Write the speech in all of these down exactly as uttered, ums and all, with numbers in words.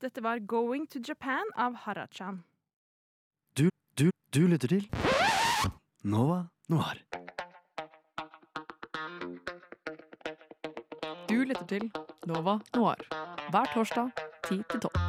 Dette var Going to Japan av Harachan. Du, du, du lytter til Nova Noir. Du lytter til Nova Noir. Hver torsdag ti til tolv.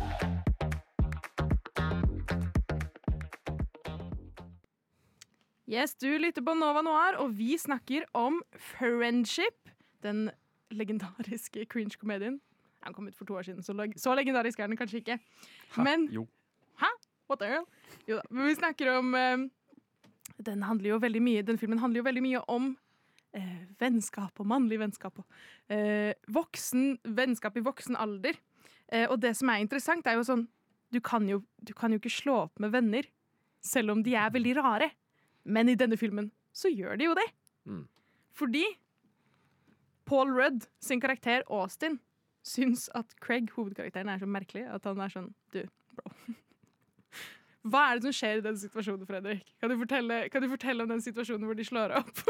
Yes, du lytter på Nova Noir, og vi snakker om Friendship, den legendariske cringe-komedien. Han kom ut for to år siden, så, leg så legendarisk er den kanskje ikke. Men, jo. Hæ? What the hell? Jo da, men vi snakker om, um, den handler jo veldig mye, den filmen handler jo veldig mye om uh, vennskap og mannlig vennskap og uh, voksen, vennskap i voksen alder. Uh, og det som er interessant er jo sånn, du kan jo, du kan jo ikke slå opp med venner, selv om de er veldig rare. Men i denne filmen så gjør de jo det. Mm. Fordi Paul Rudd sin karakter Austin syns at Craig, hovedkarakteren, er så merkelig at han er sånn, du, bro. Hva er det som skjer i den situasjonen, Fredrik? Kan du fortelle, kan du fortelle om den situasjonen hvor de slår opp?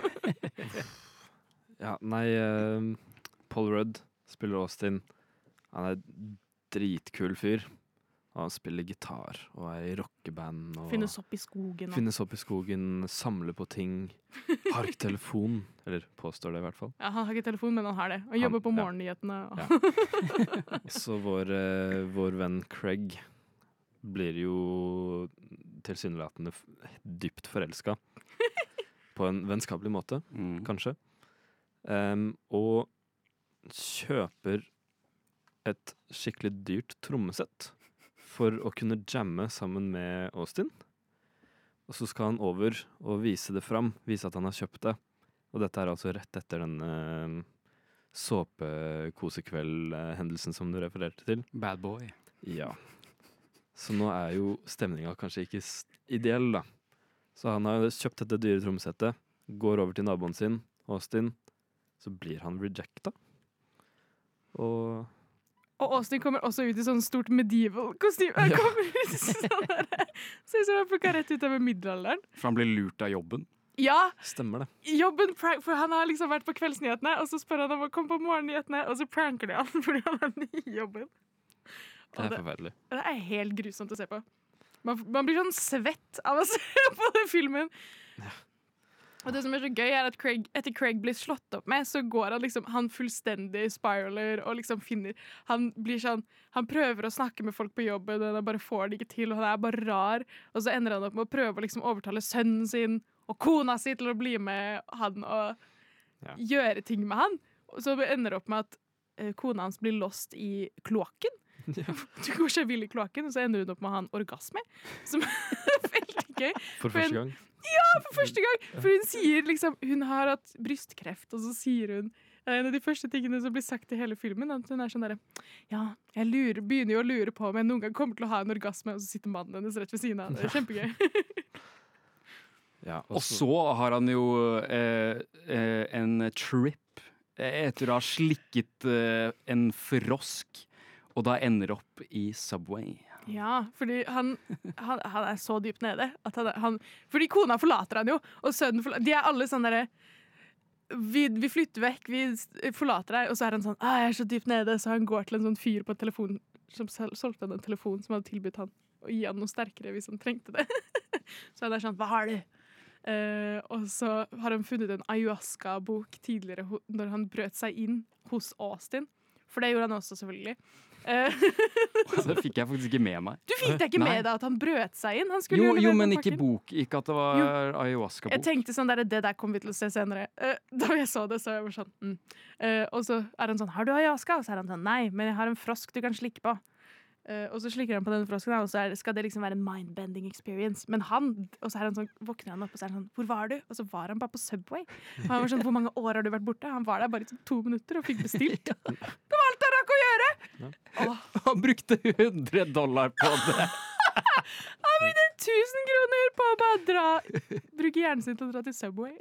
Ja, nei, uh, Paul Rudd spiller Austin. Han er dritkul fyr. Han spiller gitar og er i rockeband. Og Finnes opp i skogen. Og... Finnes opp i skogen, samler på ting. Har ikke telefon, eller påstår det i hvert fall. Ja, han har ikke telefon, men han har det. Og jobber på ja. morgennyhetene. Og... Ja. Så vår, uh, vår venn Craig blir jo tilsynelatende dypt forelsket. På en vennskapelig måte, mm. kanskje. Um, og kjøper et skikkelig dyrt trommesett for å kunne jamme sammen med Austin. Og så skal han over og vise det fram, vise at han har kjøpt det. Og dette er altså rett etter den uh, såpekosekveld-hendelsen som du refererte til. Bad boy. Ja. Så nå er jo stemninga kanskje ikke ideell, da. Så han har kjøpt dette dyre trommesettet, går over til naboen sin, Austin, så blir han rejecta. Og... Og Austin kommer også ut i sånn stort medieval kostyme. Han Ja. kommer ut i sånn der. Ser ut som han plukket rett ut av middelalderen. For han blir lurt av jobben. Ja, Stemmer det. jobben prank, for han har liksom vært på kveldsnyhetene, og så spør han om å komme på morgennyhetene, og så pranker de han fordi han er ny i jobben. Og Det er det, forferdelig. det er helt grusomt å se på. Man, man blir sånn svett av å se på den filmen. Ja. Og det som er så gøy er at Craig, etter Craig blir slått opp med, så går han liksom, han fullstendig spiraler og liksom finner, han blir sånn, han prøver å snakke med folk på jobben, og han bare får det ikke til, og han er bare rar, og så ender han opp med å prøve å liksom overtale sønnen sin og kona si til å bli med han og Ja. gjøre ting med han. Og så ender det opp med at eh, kona hans blir lost i kloakken. Ja. Du går seg vill i kloakken, og så ender hun opp med å ha en orgasme, som er veldig gøy. For For en- første gang. For første gang, for hun sier liksom, hun har hatt brystkreft, og så sier hun, det er en av de første tingene som blir sagt i hele filmen, at hun er sånn der, ja, jeg lurer, begynner jo å lure på om jeg noen gang kommer til å ha en orgasme, og så sitter mannen hennes rett ved siden av. Det er kjempegøy. Ja, Og så har han jo eh, eh, en trip etter å ha slikket eh, en frosk, og da ender opp i Subway. Ja, fordi han, han, han er så dypt nede. At han, han, fordi kona forlater han jo, og sønnen forlater, de er alle sånn der, vi, vi flytter vekk, vi forlater deg, og så er han sånn, ah, jeg er så dypt nede, så han går til en sånn fyr på en telefon, som sol- solgte han en telefon som hadde tilbudt han å gi han noe sterkere hvis han trengte det. Så han er sånn, hva har du? Uh, og så har han funnet en ayahuasca-bok tidligere ho- når han brøt seg inn hos Austin. For det gjorde han også, selvfølgelig. Uh, Det fikk jeg faktisk ikke med meg. du fikk deg ikke Nei. med deg at han brøt seg inn? Han skulle Jo, jo jo levere men den ikke pakken. bok. Ikke at det var Jeg ayahuasca-bok. tenkte sånn der, det der kommer vi til å se senere. Uh, da jeg så det, så jeg var sånn mm. uh, Og så er han sånn, har du ayahuasca? Og så er han sånn, nei, men jeg har en frosk du kan slikke på. Uh, og så slikker han på denne frosken, og så er, skal det liksom være en mind-bending experience. Men han, og så er han sånn, våkner han opp og så er han sånn, hvor var du? Og så var han bare på Subway. Og han var sånn, hvor mange år har du vært borte? Han var der bare i sånn to minutter og fikk bestilt. Det var alt han rakk å gjøre! Ja. Åh, Han brukte hundre dollar på det. han brukte tusen kroner på å bare dra, bruke hjernen sin til å dra til Subway.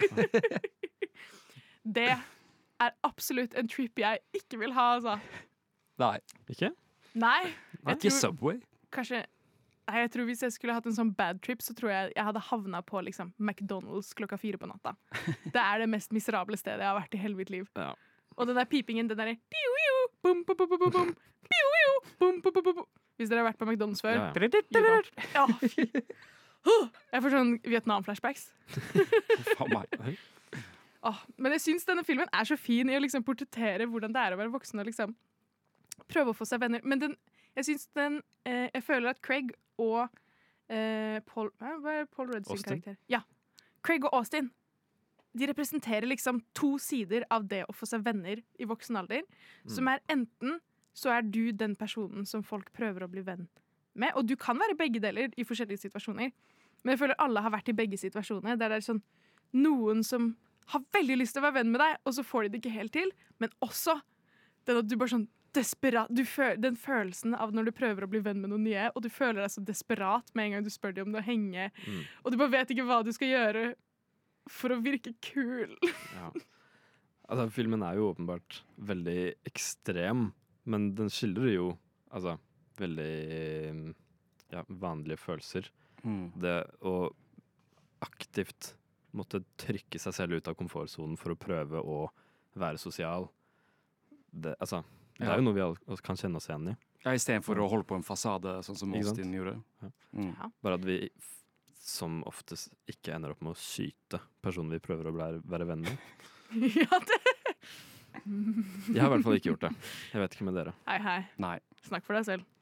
Det er absolutt en trip jeg ikke vil ha, altså. Nei, Ikke? Nei, jeg ikke tror, Subway. kanskje, nei, jeg tror hvis jeg skulle hatt en sånn bad trip, så tror jeg jeg hadde havnet på liksom, McDonald's klokka fire på natta. Det er det mest miserable stedet jeg har vært i hele mitt liv. Ja. Og den der pipingen, den der piu, piu, bum, bum, bum, bum, bum, piu, piu. bom, bom, bom, bom. Hvis dere har vært på McDonald's før. Ja, Lyd opp. Ja, fy. Jeg får sånn Vietnam-flashbacks. Faen meg. Oi. Åh, men jeg syns denne filmen er så fin i å liksom portrettere hvordan det er å være voksen og liksom prøve å få seg venner. Men den, jeg syns den eh, Jeg føler at Craig og eh, Paul Hva hva er Paul Rudd sin Austin? karakter? Ja. Craig og Austin. De representerer liksom to sider av det å få seg venner i voksen alder. Som er enten så er du den personen som folk prøver å bli venn med, og du kan være begge deler i forskjellige situasjoner. Men jeg føler alle har vært i begge situasjoner, der det er sånn noen som har veldig lyst til å være venn med deg, og så får de det ikke helt til. Men også den at du bare sånn desperat du føl, Den følelsen av når du prøver å bli venn med noen nye, og du føler deg så desperat med en gang du spør dem om det å henge, Mm. og du bare vet ikke hva du skal gjøre for å virke kul. Ja. Altså, filmen er jo åpenbart veldig ekstrem, men den skildrer jo altså, veldig ja, vanlige følelser. Mm. Det å aktivt måtte trykke seg selv ut av komfortsonen for å prøve å være sosial. Det, altså, det Ja. er jo noe vi alle kan kjenne oss igjen i. Ja, Istedenfor å holde på en fasade, sånn som Ikke sant? Austin gjorde. Ja. Mm. Ja. Bare at vi f- som oftest ikke ender opp med å skyte personen vi prøver å bli, være venn med. Ja, det. Jeg har i hvert fall ikke gjort det. Jeg vet ikke med dere. Hei, hei. Nei. Snakk for deg selv.